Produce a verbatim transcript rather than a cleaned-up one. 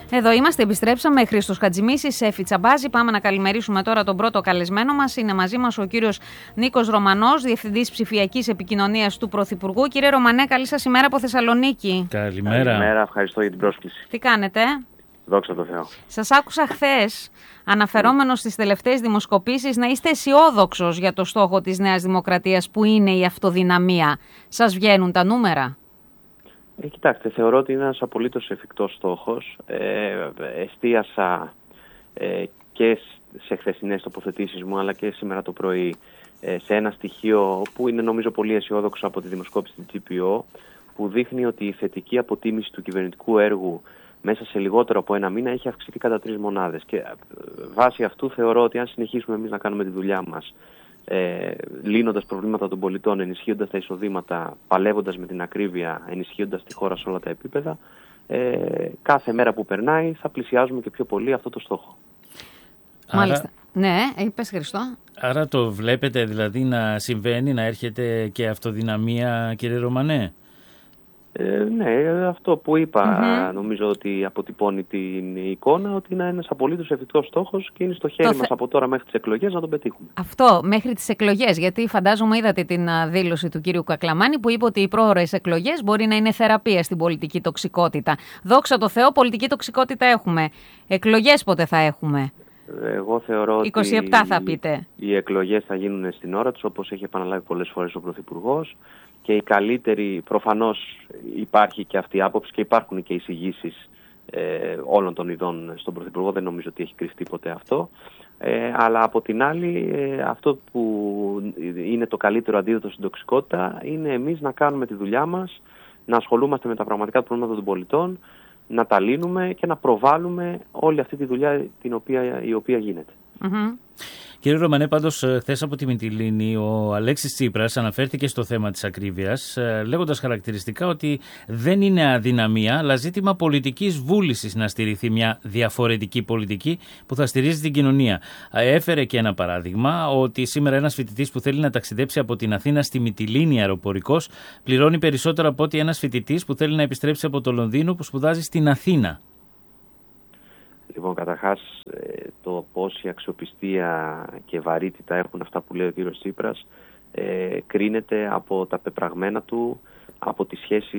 Εδώ είμαστε, επιστρέψαμε. Χρήστος Χατζημίσης, Εφη Τσαμπάζη. Πάμε να καλημερίσουμε τώρα τον πρώτο καλεσμένο μας. Είναι μαζί μας ο κύριος Νίκος Ρωμανός, Διευθυντής Ψηφιακής Επικοινωνίας του Πρωθυπουργού. Κύριε Ρωμανέ, καλή σας ημέρα από Θεσσαλονίκη. Καλημέρα. Καλημέρα, ευχαριστώ για την πρόσκληση. Τι κάνετε? Δόξα τω Θεώ. Σας άκουσα χθες, αναφερόμενος στις τελευταίες δημοσκοπήσεις, να είστε αισιόδοξος για το στόχο της Νέας Δημοκρατίας που είναι η αυτοδυναμία. Σας βγαίνουν τα νούμερα? Ε, κοιτάξτε, θεωρώ ότι είναι ένας απολύτως εφικτός στόχος. Ε, εστίασα ε, και σε χθεσινές τοποθετήσεις μου, αλλά και σήμερα το πρωί, ε, σε ένα στοιχείο που είναι νομίζω πολύ αισιόδοξο από τη δημοσκόπηση του τζι πι ο, που δείχνει ότι η θετική αποτίμηση του κυβερνητικού έργου μέσα σε λιγότερο από ένα μήνα έχει αυξηθεί κατά τρεις μονάδες. Και βάσει αυτού θεωρώ ότι αν συνεχίσουμε εμείς να κάνουμε τη δουλειά μας, ε, λύνοντας προβλήματα των πολιτών, ενισχύοντας τα εισοδήματα, παλεύοντας με την ακρίβεια, ενισχύοντας τη χώρα σε όλα τα επίπεδα, ε, κάθε μέρα που περνάει θα πλησιάζουμε και πιο πολύ αυτό το στόχο. Άρα... Μάλιστα. Ναι, είπες Χριστό. Άρα το βλέπετε δηλαδή να συμβαίνει, να έρχεται και αυτοδυναμία, κύριε Ρωμανέ? Ε, ναι, αυτό που είπα mm-hmm. νομίζω ότι αποτυπώνει την εικόνα, ότι είναι ένας απολύτως εφικτός στόχος και είναι στο χέρι το μας θε... από τώρα μέχρι τις εκλογές να τον πετύχουμε. Αυτό, μέχρι τις εκλογές, γιατί φαντάζομαι είδατε την δήλωση του κύριου Κακλαμάνη που είπε ότι οι πρόωρες εκλογές μπορεί να είναι θεραπεία στην πολιτική τοξικότητα. Δόξα τω Θεώ, πολιτική τοξικότητα έχουμε. Εκλογές πότε θα έχουμε? Εγώ θεωρώ είκοσι επτά ότι θα πείτε. Οι εκλογές θα γίνουν στην ώρα τους, όπως έχει επαναλάβει πολλές φορές ο Πρωθυπουργός. Και η καλύτερη, προφανώς υπάρχει και αυτή η άποψη και υπάρχουν και εισηγήσεις ε, όλων των ειδών στον Πρωθυπουργό, δεν νομίζω ότι έχει κρυφτεί ποτέ αυτό. Ε, αλλά από την άλλη, ε, αυτό που είναι το καλύτερο αντίδοτο στην τοξικότητα είναι εμείς να κάνουμε τη δουλειά μας, να ασχολούμαστε με τα πραγματικά προβλήματα των πολιτών, να τα λύνουμε και να προβάλλουμε όλη αυτή τη δουλειά την οποία, η οποία γίνεται. Mm-hmm. Κύριε Ρωμανέ, πάντως χθες από τη Μυτιλήνη ο Αλέξης Τσίπρας αναφέρθηκε στο θέμα της ακρίβειας, λέγοντας χαρακτηριστικά ότι δεν είναι αδυναμία, αλλά ζήτημα πολιτικής βούλησης να στηριχθεί μια διαφορετική πολιτική που θα στηρίζει την κοινωνία. Έφερε και ένα παράδειγμα ότι σήμερα ένας φοιτητής που θέλει να ταξιδέψει από την Αθήνα στη Μυτιλήνη αεροπορικός πληρώνει περισσότερο από ότι ένας φοιτητής που θέλει να επιστρέψει από το Λονδίνο που σπουδάζει στην Αθήνα. Λοιπόν, καταρχάς, το πόση αξιοπιστία και βαρύτητα έχουν αυτά που λέει ο κύριος Τσίπρας ε, κρίνεται από τα πεπραγμένα του, από τη σχέση